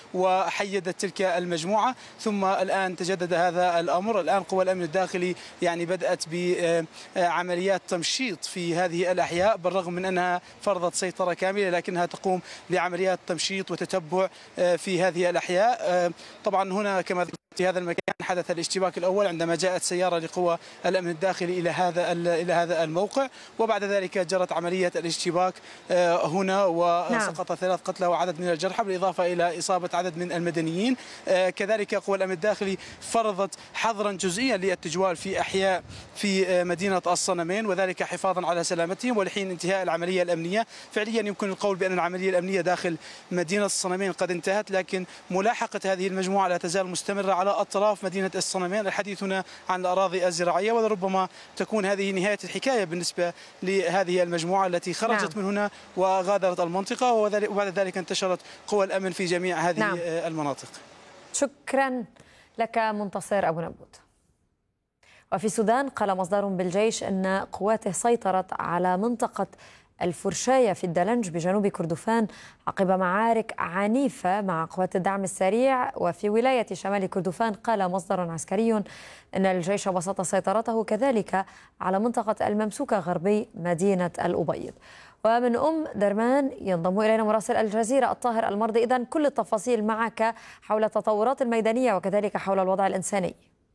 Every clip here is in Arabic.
وحيدت تلك المجموعة، ثم الآن تجدد هذا الأمر. الآن قوى الأمن الداخلي يعني بدأت بعمليات تمشيط في هذه الأحياء، بالرغم من أنها فرضت سيطرة كاملة لكنها تقوم بعمليات تمشيط وتتبع في هذه الأحياء. طبعا هنا كما في هذا المكان حدث الاشتباك الأول عندما جاءت سيارة لقوى الأمن الداخلي إلى هذا الموقع، وبعد ذلك جرت عملية الاشتباك هنا وسقط 3 قتلى وعدد من الجرحى، بالإضافة إلى إصابة عدد من المدنيين. كذلك قوى الأمن الداخلي فرضت حظرا جزئيا للتجوال في أحياء في مدينة الصنمين، وذلك حفاظا على سلامتهم. ولحين انتهاء العملية الأمنية فعليا يمكن القول بأن العملية الأمنية داخل مدينة الصنمين قد انتهت، لكن ملاحقة هذه المجموعة لا تزال مستمرة على أطراف مدينة الصنمين. الحديث هنا عن الأراضي الزراعية، ولربما تكون هذه نهاية الحكاية بالنسبة لهذه المجموعة التي خرجت من هنا وغادرت المنطقة، وبعد ذلك انتشرت قوى الأمن في جميع هذه المناطق. شكرا لك منتصر أبو نبوت. وفي السودان قال مصدر بالجيش أن قواته سيطرت على منطقة الفرشاية في الدلنج بجنوب كردفان عقب معارك عنيفة مع قوات الدعم السريع. وفي ولاية شمال كردفان قال مصدر عسكري أن الجيش بسط سيطرته كذلك على منطقة الممسوكة غربي مدينة الأبيض. ومن درمان ينضم إلينا مراسل الجزيرة الطاهر المرضي. إذن كل التفاصيل معك حول التطورات الميدانية وكذلك حول الوضع الإنساني.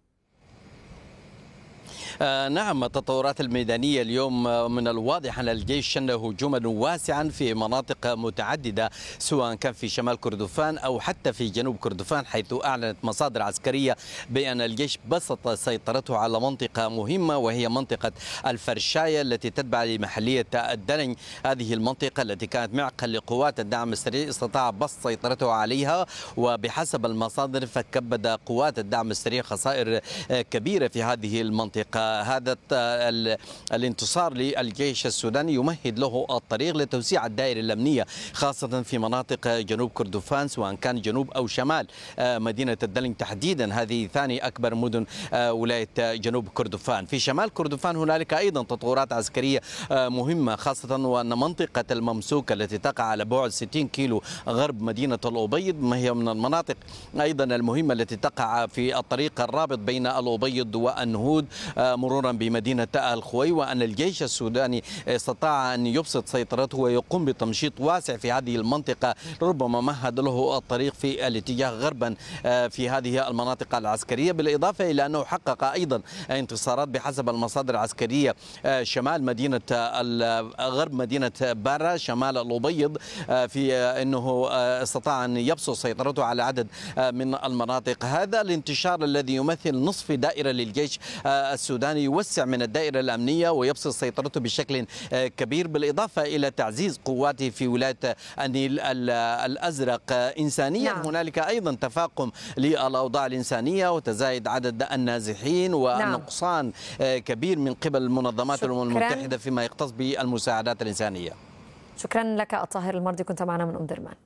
نعم، التطورات الميدانية اليوم من الواضح أن الجيش شن هجوما واسعا في مناطق متعددة، سواء كان في شمال كردفان أو حتى في جنوب كردفان، حيث أعلنت مصادر عسكرية بأن الجيش بسط سيطرته على منطقة مهمة وهي منطقة الفرشاية التي تتبع لمحلية الدلنج. هذه المنطقة التي كانت معقل لقوات الدعم السريع استطاع بسط سيطرته عليها، وبحسب المصادر فكبد قوات الدعم السريع خسائر كبيرة في هذه المنطقة. هذا الانتصار للجيش السوداني يمهد له الطريق لتوسيع الدائرة الأمنية، خاصة في مناطق جنوب كردفان سواء كان جنوب أو شمال مدينة الدلنج تحديدا. هذه ثاني أكبر مدن ولاية جنوب كردفان. في شمال كردفان هنالك أيضا تطورات عسكرية مهمة، خاصة وأن منطقة الممسوكة التي تقع على بعد 60 كيلو غرب مدينة الأبيض ما هي من المناطق أيضا المهمة التي تقع في الطريق الرابط بين الأبيض والنهود مرورا بمدينة الخوي، وأن الجيش السوداني استطاع أن يبسط سيطرته ويقوم بتمشيط واسع في هذه المنطقة، ربما مهد له الطريق في الاتجاه غربا في هذه المناطق العسكرية، بالإضافة إلى أنه حقق أيضا انتصارات بحسب المصادر العسكرية شمال مدينة غرب مدينة بارا شمال الأبيض، في أنه استطاع أن يبسط سيطرته على عدد من المناطق. هذا الانتشار الذي يمثل نصف دائرة للجيش السوداني يوسع من الدائرة الأمنية ويبسط سيطرته بشكل كبير، بالإضافة إلى تعزيز قواته في ولاية النيل الأزرق. إنسانيا هنالك أيضا تفاقم للأوضاع الإنسانية وتزايد عدد النازحين ونقصان كبير من قبل المنظمات الأمم المتحدة فيما يختص بالمساعدات الإنسانية. شكرا لك الطاهر المرضي، كنت معنا من درمان.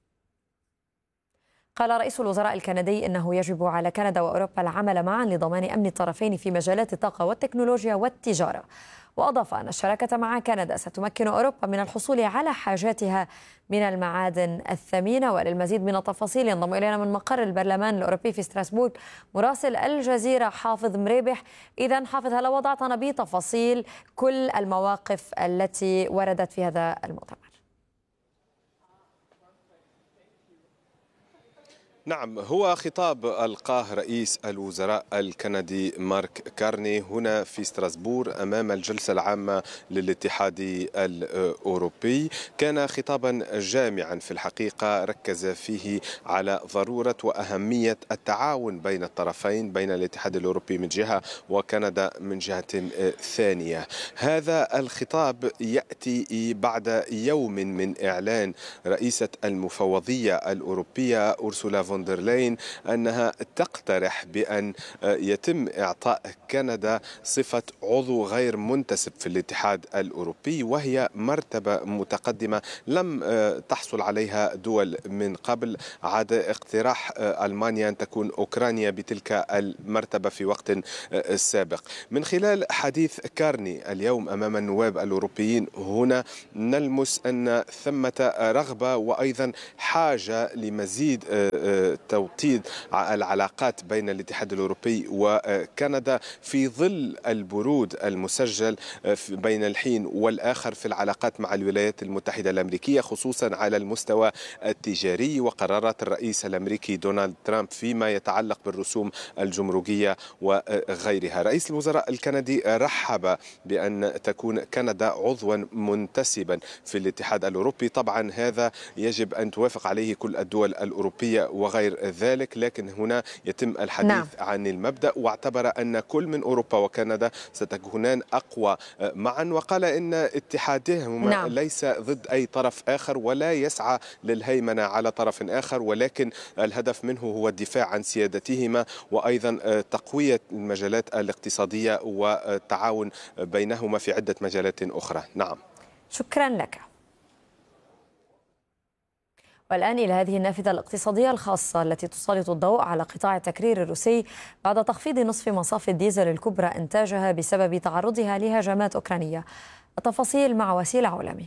قال رئيس الوزراء الكندي إنه يجب على كندا وأوروبا العمل معا لضمان أمن الطرفين في مجالات الطاقة والتكنولوجيا والتجارة. وأضاف أن الشراكة مع كندا ستمكن أوروبا من الحصول على حاجاتها من المعادن الثمينة. وللمزيد من التفاصيل ينضم إلينا من مقر البرلمان الأوروبي في ستراسبورغ مراسل الجزيرة حافظ مريبح. إذن حافظ، هل وضعتنا بتفاصيل كل المواقف التي وردت في هذا المؤتمر؟ نعم، هو خطاب ألقاه رئيس الوزراء الكندي مارك كارني هنا في ستراسبورغ أمام الجلسة العامة للاتحاد الأوروبي. كان خطابا جامعا في الحقيقة، ركز فيه على ضرورة وأهمية التعاون بين الطرفين، بين الاتحاد الأوروبي من جهة وكندا من جهة ثانية. هذا الخطاب يأتي بعد يوم من إعلان رئيسة المفوضية الأوروبية أورسولا فون der لاين أنها تقترح بأن يتم إعطاء كندا صفة عضو غير منتسب في الاتحاد الأوروبي، وهي مرتبة متقدمة لم تحصل عليها دول من قبل، عدا اقتراح ألمانيا أن تكون أوكرانيا بتلك المرتبة في وقت سابق. من خلال حديث كارني اليوم أمام النواب الأوروبيين هنا نلمس أن ثمة رغبة وأيضا حاجة لمزيد توطيد العلاقات بين الاتحاد الأوروبي وكندا في ظل البرود المسجل بين الحين والآخر في العلاقات مع الولايات المتحدة الأمريكية، خصوصا على المستوى التجاري وقرارات الرئيس الأمريكي دونالد ترامب فيما يتعلق بالرسوم الجمركية وغيرها. رئيس الوزراء الكندي رحب بأن تكون كندا عضوا منتسبا في الاتحاد الأوروبي. طبعا هذا يجب أن توافق عليه كل الدول الأوروبية وغير ذلك، لكن هنا يتم الحديث عن المبدأ، واعتبر أن كل من أوروبا وكندا ستكونان أقوى معا، وقال إن اتحادهما ليس ضد أي طرف آخر ولا يسعى للهيمنة على طرف آخر، ولكن الهدف منه هو الدفاع عن سيادتهما وأيضا تقوية المجالات الاقتصادية والتعاون بينهما في عدة مجالات أخرى. نعم، شكرا لك. والآن إلى هذه النافذة الاقتصادية الخاصة التي تسلط الضوء على قطاع التكرير الروسي بعد تخفيض نصف مصافي الديزل الكبرى إنتاجها بسبب تعرضها لهجمات أوكرانية. التفاصيل مع وسيلة عولمي.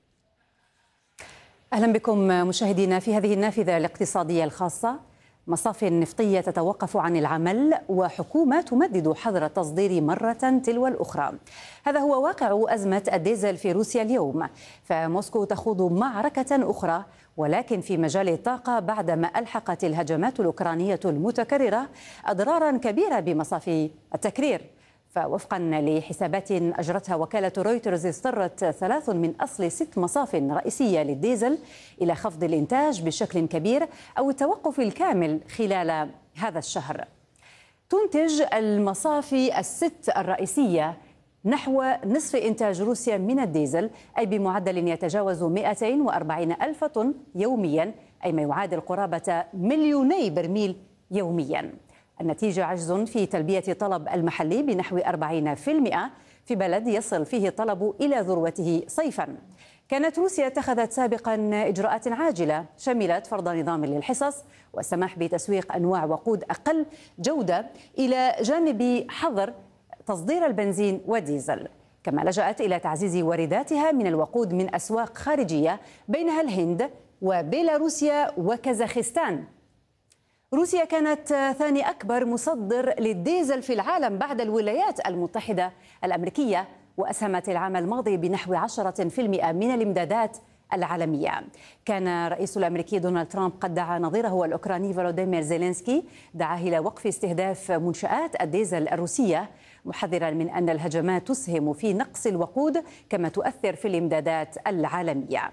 أهلا بكم مشاهدينا في هذه النافذة الاقتصادية الخاصة. مصافي نفطية تتوقف عن العمل وحكومة تمدد حظر التصدير مرة تلو الأخرى. هذا هو واقع أزمة الديزل في روسيا اليوم، فموسكو تخوض معركة أخرى ولكن في مجال الطاقة بعدما ألحقت الهجمات الأوكرانية المتكررة أضرارا كبيرة بمصافي التكرير. فوفقا لحسابات أجرتها وكالة رويترز اضطرت 3 من أصل 6 مصاف رئيسية للديزل إلى خفض الإنتاج بشكل كبير أو التوقف الكامل خلال هذا الشهر. تنتج المصافي ال6 الرئيسية نحو نصف إنتاج روسيا من الديزل، أي بمعدل يتجاوز 240 ألف طن يوميا، أي ما يعادل قرابة 2,000,000 برميل يوميا. النتيجة عجز في تلبية طلب المحلي بنحو 40% في بلد يصل فيه الطلب إلى ذروته صيفا. كانت روسيا اتخذت سابقا إجراءات عاجلة شملت فرض نظام للحصص والسماح بتسويق أنواع وقود أقل جودة إلى جانب حظر تصدير البنزين والديزل، كما لجأت إلى تعزيز وارداتها من الوقود من أسواق خارجية بينها الهند وبيلاروسيا وكازاخستان. روسيا كانت ثاني أكبر مصدر للديزل في العالم بعد الولايات المتحدة الأمريكية، وأسهمت العام الماضي بنحو 10% من الإمدادات العالمية. كان رئيس الأمريكي دونالد ترامب قد دعا نظيره الأوكراني فولوديمير زيلينسكي دعاه إلى وقف استهداف منشآت الديزل الروسية، محذرا من أن الهجمات تسهم في نقص الوقود كما تؤثر في الإمدادات العالمية.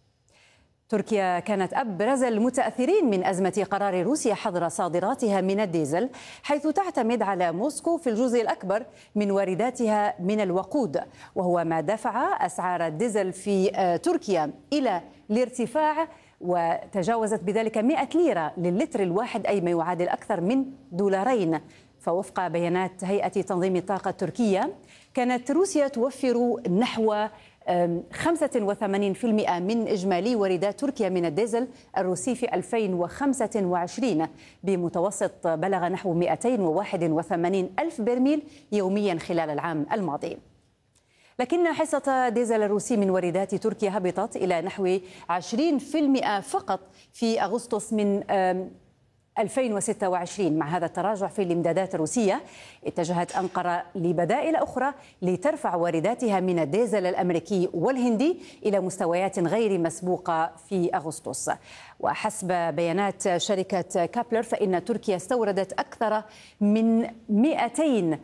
تركيا كانت أبرز المتأثرين من أزمة قرار روسيا حظر صادراتها من الديزل، حيث تعتمد على موسكو في الجزء الأكبر من وارداتها من الوقود، وهو ما دفع أسعار الديزل في تركيا إلى الارتفاع، وتجاوزت بذلك 100 ليرة للتر الواحد، أي ما يعادل أكثر من $2. فوفق بيانات هيئة تنظيم الطاقة التركية كانت روسيا توفر نحو 85% من إجمالي واردات تركيا من الديزل الروسي في 2025 بمتوسط بلغ نحو 281 ألف برميل يوميا خلال العام الماضي. لكن حصة ديزل الروسي من واردات تركيا هبطت إلى نحو 20% فقط في أغسطس من 2026. مع هذا التراجع في الإمدادات الروسية اتجهت أنقرة لبدائل أخرى لترفع وارداتها من الديزل الأمريكي والهندي إلى مستويات غير مسبوقة في أغسطس. وحسب بيانات شركة كابلر فإن تركيا استوردت أكثر من 200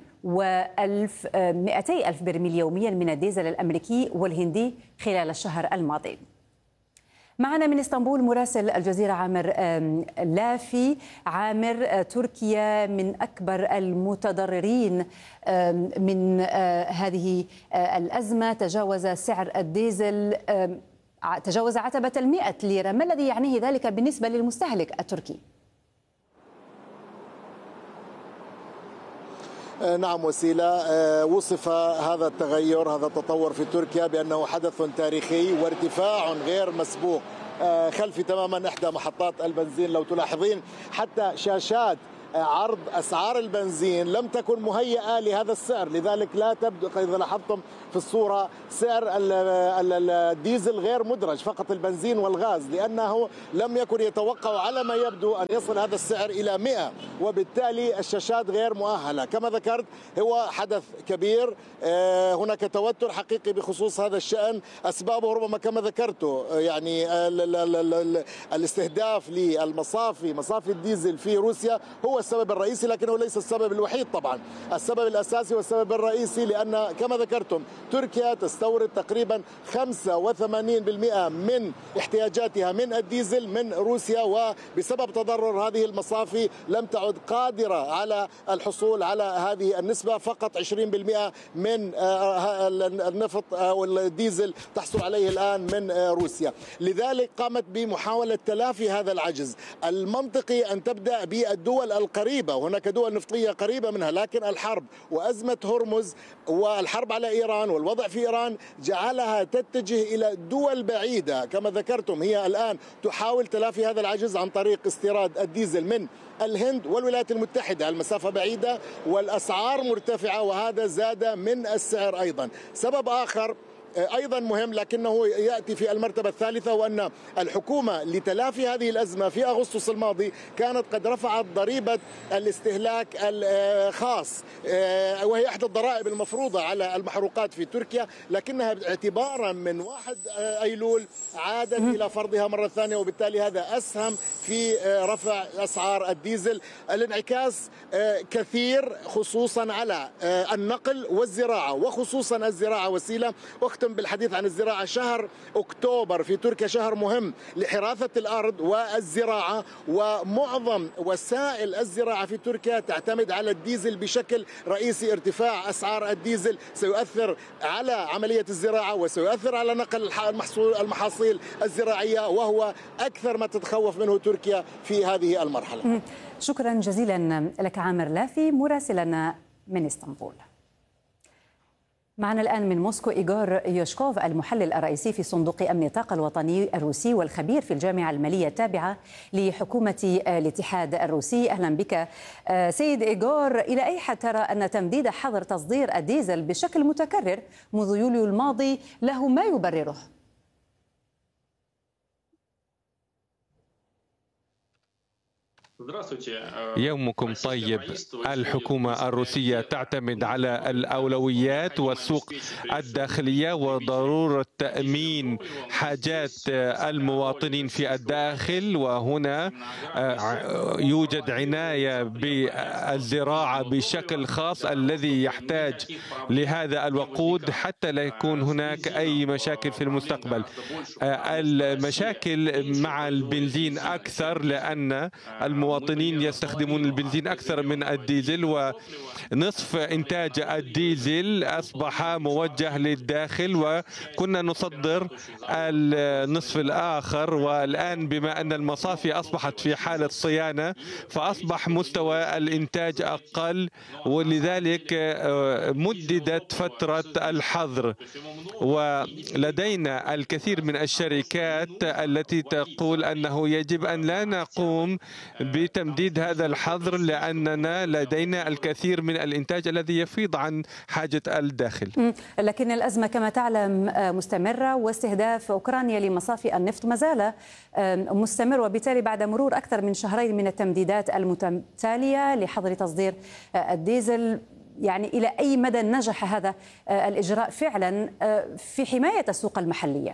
ألف برميل يوميا من الديزل الأمريكي والهندي خلال الشهر الماضي. معنا من اسطنبول مراسل الجزيرة عامر لافي. عامر، تركيا من أكبر المتضررين من هذه الأزمة، تجاوز سعر الديزل تجاوز عتبة 100 ليرة، ما الذي يعنيه ذلك بالنسبة للمستهلك التركي؟ نعم وسيلة، وصف هذا التغير هذا التطور في تركيا بأنه حدث تاريخي وارتفاع غير مسبوق خلفي تماما إحدى محطات البنزين. لو تلاحظين حتى شاشات عرض أسعار البنزين لم تكن مهيئة لهذا السعر، لذلك لا تبدو إذا لاحظتم في الصورة سعر الديزل غير مدرج، فقط البنزين والغاز، لأنه لم يكن يتوقع على ما يبدو أن يصل هذا السعر إلى 100، وبالتالي الشاشات غير مؤهلة. كما ذكرت هو حدث كبير، هناك توتر حقيقي بخصوص هذا الشأن، أسبابه ربما كما ذكرته يعني الاستهداف للمصافي، مصافي الديزل في روسيا هو السبب الرئيسي، لكنه ليس السبب الوحيد طبعا. السبب الأساسي والسبب الرئيسي لأن كما ذكرتم تركيا تستورد تقريبا 85% من احتياجاتها من الديزل من روسيا، وبسبب تضرر هذه المصافي لم تعد قادرة على الحصول على هذه النسبة، فقط 20% من النفط أو الديزل تحصل عليه الآن من روسيا. لذلك قامت بمحاولة تلافي هذا العجز. المنطقي أن تبدأ بالدول القريبة، وهناك دول نفطية قريبة منها، لكن الحرب وأزمة هرمز والحرب على إيران والوضع في إيران جعلها تتجه إلى دول بعيدة. كما ذكرتم هي الآن تحاول تلافي هذا العجز عن طريق استيراد الديزل من الهند والولايات المتحدة، المسافة بعيدة والأسعار مرتفعة، وهذا زاد من السعر أيضا. سبب آخر أيضا مهم لكنه يأتي في المرتبة الثالثة، وأن الحكومة لتلافي هذه الأزمة في أغسطس الماضي كانت قد رفعت ضريبة الاستهلاك الخاص، وهي إحدى الضرائب المفروضة على المحروقات في تركيا، لكنها اعتبارا من 1 أيلول عادت إلى فرضها مرة ثانية، وبالتالي هذا أسهم في رفع أسعار الديزل. الانعكاس كثير خصوصا على النقل والزراعة، وخصوصا الزراعة وسيلة. أختم بالحديث عن الزراعة. شهر أكتوبر في تركيا شهر مهم لحراثة الأرض والزراعة، ومعظم وسائل الزراعة في تركيا تعتمد على الديزل بشكل رئيسي. ارتفاع أسعار الديزل سيؤثر على عملية الزراعة وسيؤثر على نقل المحاصيل الزراعية، وهو أكثر ما تتخوف منه تركيا في هذه المرحلة. شكرا جزيلا لك عامر لافي مراسلنا من اسطنبول. معنا الآن من موسكو إيغور يوشكوف المحلل الرئيسي في صندوق أمن الطاقة الوطني الروسي والخبير في الجامعة المالية التابعة لحكومة الاتحاد الروسي. أهلا بك سيد إيغور. إلى أي حد ترى أن تمديد حظر تصدير الديزل بشكل متكرر منذ يوليو الماضي له ما يبرره؟ يومكم طيب. الحكومة الروسية تعتمد على الأولويات والسوق الداخلية وضرورة تأمين حاجات المواطنين في الداخل، وهنا يوجد عناية بالزراعة بشكل خاص الذي يحتاج لهذا الوقود حتى لا يكون هناك أي مشاكل في المستقبل. المشاكل مع البنزين أكثر لأن المواطنين يستخدمون البنزين أكثر من الديزل، ونصف إنتاج الديزل أصبح موجه للداخل وكنا نصدر النصف الآخر، والآن بما أن المصافي أصبحت في حالة صيانة فأصبح مستوى الإنتاج أقل، ولذلك مددت فترة الحظر. ولدينا الكثير من الشركات التي تقول أنه يجب أن لا نقوم بتمديد هذا الحظر لأننا لدينا الكثير من الإنتاج الذي يفيض عن حاجة الداخل. لكن الأزمة كما تعلم مستمرة، واستهداف أوكرانيا لمصافي النفط ما زال مستمر، وبالتالي بعد مرور أكثر من شهرين من التمديدات المتتالية لحظر تصدير الديزل، يعني إلى أي مدى نجح هذا الإجراء فعلا في حماية السوق المحلية؟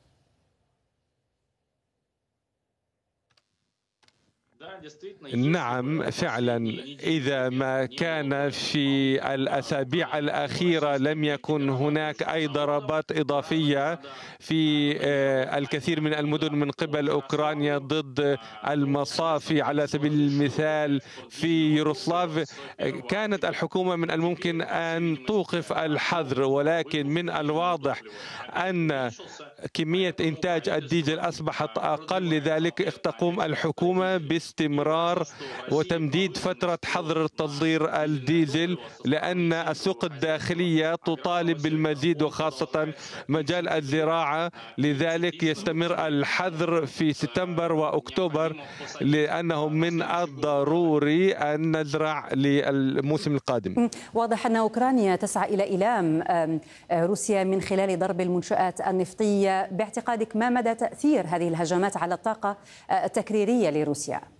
نعم فعلا، إذا ما كان في الأسابيع الأخيرة لم يكن هناك أي ضربات إضافية في الكثير من المدن من قبل أوكرانيا ضد المصافي، على سبيل المثال في يوروسلاف كانت الحكومة من الممكن أن توقف الحظر، ولكن من الواضح أن وكمية إنتاج الديزل أصبحت أقل، لذلك تقوم الحكومة باستمرار وتمديد فترة حظر تصدير الديزل، لأن السوق الداخلية تطالب بالمزيد وخاصة مجال الزراعة. لذلك يستمر الحظر في سبتمبر وأكتوبر، لأنه من الضروري أن نزرع للموسم القادم. واضح أن أوكرانيا تسعى إلى إيلام روسيا من خلال ضرب المنشآت النفطية. باعتقادك ما مدى تأثير هذه الهجمات على الطاقة التكريرية لروسيا؟